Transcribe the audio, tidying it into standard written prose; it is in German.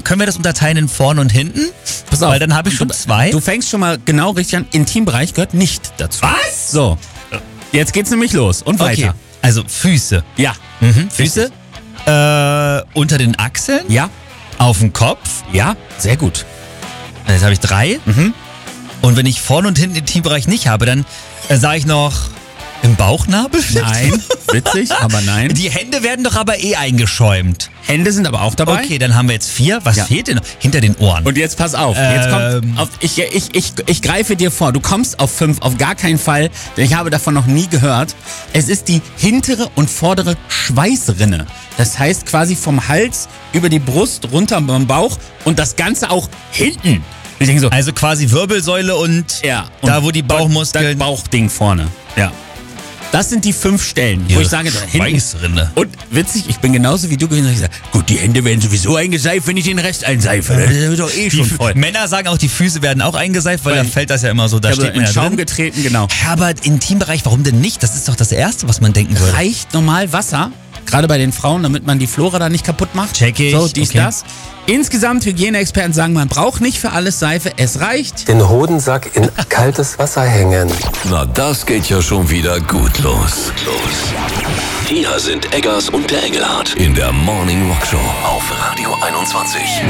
können wir das unterteilen in vorne und hinten? Pass auf. Weil dann habe ich schon 2. Du fängst schon mal genau richtig an. Intimbereich gehört nicht dazu. Was? So. Jetzt geht's nämlich los. Und weiter. Okay. Also Füße. Ja. Füße. Unter den Achseln. Ja. Auf dem Kopf. Ja. Sehr gut. Jetzt habe ich 3. Und wenn ich vorne und hinten den Intimbereich nicht habe, dann sage ich noch im Bauchnabel. Nein. Witzig, aber nein. Die Hände werden doch aber Eingeschäumt. Hände sind aber auch dabei. Okay, dann haben wir jetzt 4. Was Ja. fehlt denn noch? Hinter den Ohren. Und jetzt pass auf. Jetzt kommt ich greife dir vor. Du kommst auf 5 auf gar keinen Fall, denn ich habe davon noch nie gehört. Es ist die hintere und vordere Schweißrinne. Das heißt quasi vom Hals über die Brust runter beim Bauch und das Ganze auch hinten. Ich denke so, Also quasi Wirbelsäule und ja, da, wo die Bauchmuskeln... Das Bauchding vorne. Ja. Das sind die 5 Stellen, wo ich sage, da hinten. Schweißrinne. Und witzig, ich bin genauso wie du gewesen. Ich sage, gut, die Hände werden sowieso eingeseift, wenn ich den Rest einseife. Das ist doch eh schon voll. Männer sagen auch, die Füße werden auch eingeseift, weil Weil dann fällt das ja immer so, da Ich habe steht man in ja Schaum drin. getreten, genau. Aber Intimbereich, warum denn nicht? Das ist doch das Erste, was man denken würde. Reicht normal Wasser, gerade bei den Frauen, damit man die Flora da nicht kaputt macht. Check ich, So, dies, okay. das. Insgesamt, Hygieneexperten sagen, man braucht nicht für alles Seife. Es reicht. Den Hodensack in kaltes Wasser hängen. Na, das geht ja schon wieder gut los. Hier sind Eggers und der Engelhardt in der Morning Rock Show auf Radio 21.